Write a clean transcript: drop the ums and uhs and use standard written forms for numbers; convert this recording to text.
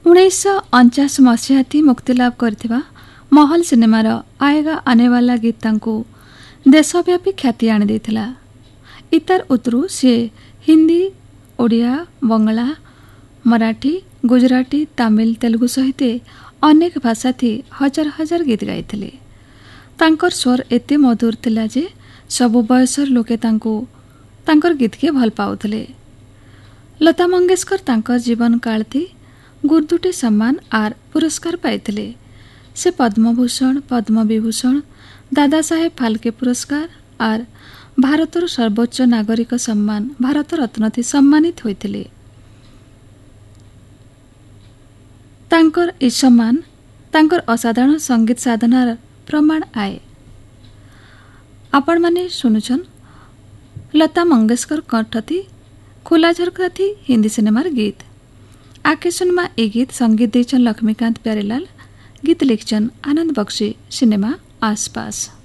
1949 मसीहा मुक्तिलाभ करथिबा महल सिनेमार आएगा आनेवाला गीत तांको देशव्यापी ख्याति आनी देथिला। इतार उतरू सी हिंदी, ओडिया, बंगला, मराठी, गुजराती, तमिल, तेलुगु सहित अनेक भाषा थी हजार हजार गीत गाइथिले। तांकर स्वर एते मधुर थिला जे सबु बयसर लोके तांकर गीत के भल पाउथिले। लता मंगेशकर तांकर जीवन काल थी गुरदुटे सम्मान आर पुरस्कार पाइथिले। से पद्मभूषण, पद्मविभूषण, दादा साहेब फाल्के पुरस्कार आर भारतर सर्वोच्च नागरिक सम्मान भारत रत्न थी सम्मानित होइथिले। तांकर ई सम्मान तांकर असाधारण संगीत साधनार प्रमाण आए। आपण माने सुनुछन लता मंगेशकर कंठथी खुला झरका थी हिंदी सिनेमार गीत। आके सुनमा ए गीत संगीत देचन लक्ष्मीकांत प्यारेलाल, गीत लिखचन आनंद बख्शी, सिनेमा आसपास।